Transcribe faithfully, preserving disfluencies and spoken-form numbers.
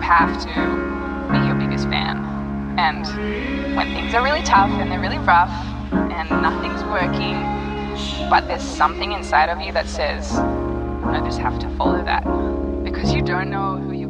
have to be your biggest fan. And when things are really tough and they're really rough and nothing's working, but there's something inside of you that says, I just have to follow that. Because you don't know who you